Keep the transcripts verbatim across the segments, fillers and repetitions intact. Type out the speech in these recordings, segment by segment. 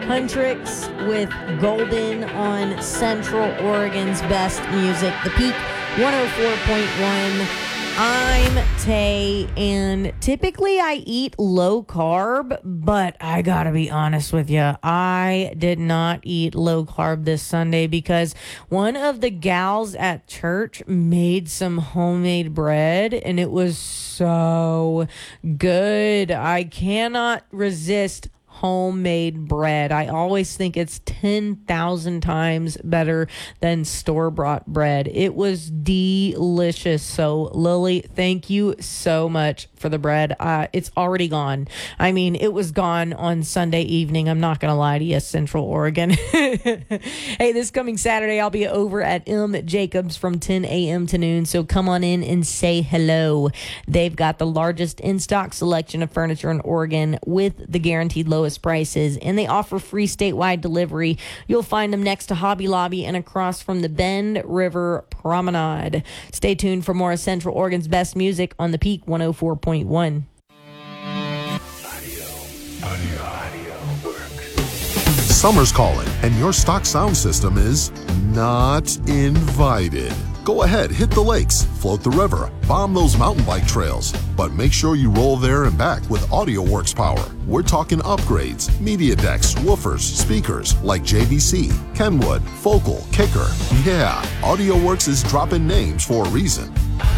Huntrix with Golden on Central Oregon's Best Music, The Peak one oh four point one. I'm Tay, and typically I eat low carb, but I gotta be honest with you, I did not eat low carb this Sunday because one of the gals at church made some homemade bread, and it was so good. I cannot resist homemade bread. I always think it's ten thousand times better than store-bought bread. It was delicious. So, Lily, thank you so much for the bread. Uh, it's already gone. I mean, it was gone on Sunday evening. I'm not going to lie to you, Central Oregon. Hey, this coming Saturday, I'll be over at M. Jacobs from ten a.m. to noon, so come on in and say hello. They've got the largest in-stock selection of furniture in Oregon with the guaranteed lowest prices, and they offer free statewide delivery. You'll find them next to Hobby Lobby and across from the Bend River Promenade. Stay tuned for more of Central Oregon's best music on the Peak one oh four point one. Audio. Audio. Audio works. Summer's calling, and your stock sound system is not invited. Go ahead, hit the lakes, float the river, bomb those mountain bike trails, but make sure you roll there and back with AudioWorks power. We're talking upgrades, media decks, woofers, speakers like J V C, Kenwood, Focal, Kicker. Yeah, AudioWorks is dropping names for a reason.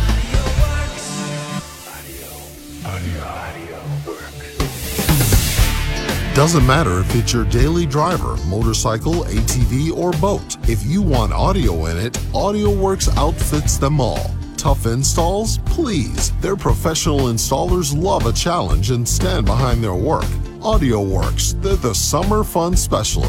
Doesn't matter if it's your daily driver, motorcycle, A T V, or boat. If you want audio in it, AudioWorks outfits them all. Tough installs? Please. Their professional installers love a challenge and stand behind their work. AudioWorks, they're the summer fun specialists.